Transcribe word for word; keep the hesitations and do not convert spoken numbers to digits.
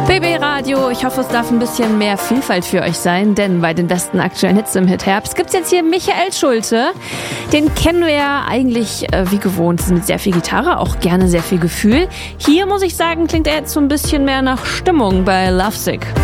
B B Radio, ich hoffe, es darf ein bisschen mehr Vielfalt für euch sein, denn bei den besten aktuellen Hits im Hit-Herbst gibt's jetzt hier Michael Schulte. Den kennen wir ja eigentlich äh, wie gewohnt, mit sehr viel Gitarre, auch gerne sehr viel Gefühl. Hier muss ich sagen, klingt er jetzt so ein bisschen mehr nach Stimmung bei Lovesick.